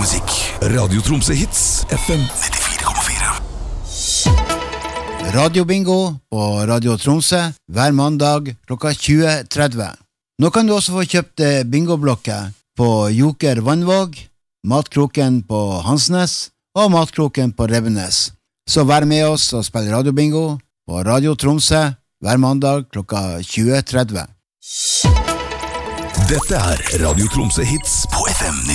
musikk. Radio Tromsø Hits, FM 94,4. Radio Bingo på Radio Tromsø hver mandag klokka 20.30. Nå kan du også få kjøpt bingoblokker på Joker Vannvåg, Matkroken på Hansnes og Matkroken på Revenes. Så vær med oss og spill Radio Bingo på Radio Tromsø hver mandag klokka 20.30. Dette Radio Tromsø Hits på FM